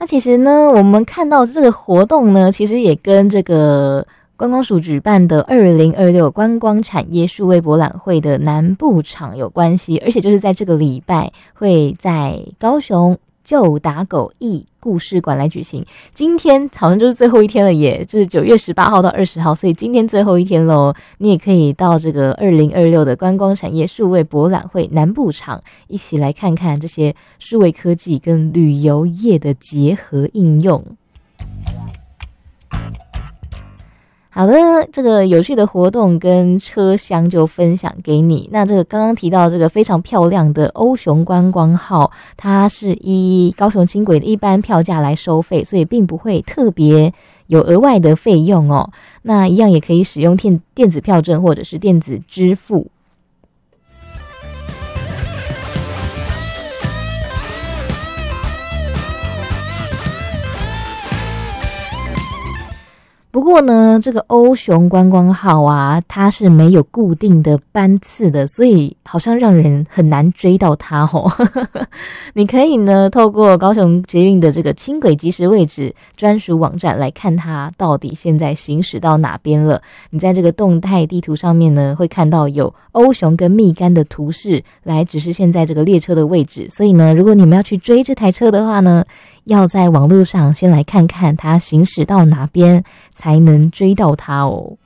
那其实呢，我们看到这个活动呢，其实也跟这个观光署举办的2026观光产业数位博览会的南部场有关系，而且就是在这个礼拜会在高雄旧打狗驿故事馆来举行。今天好像就是最后一天了耶，就是9月18号到20号，所以今天最后一天咯。你也可以到这个2026的观光产业数位博览会南部场一起来看看这些数位科技跟旅游业的结合应用。好的，这个有趣的活动跟车厢就分享给你。那这个刚刚提到这个非常漂亮的欧雄观光号，它是以高雄轻轨的一般票价来收费，所以并不会特别有额外的费用哦。那一样也可以使用电子票证或者是电子支付。不过呢，这个欧雄观光号啊，它是没有固定的班次的，所以好像让人很难追到它哦。你可以呢，透过高雄捷运的这个轻轨即时位置专属网站来看它到底现在行驶到哪边了。你在这个动态地图上面呢，会看到有欧雄跟蜜柑的图示来指示现在这个列车的位置。所以呢，如果你们要去追这台车的话呢，要在网络上先来看看它行驶到哪边，才能追到它哦。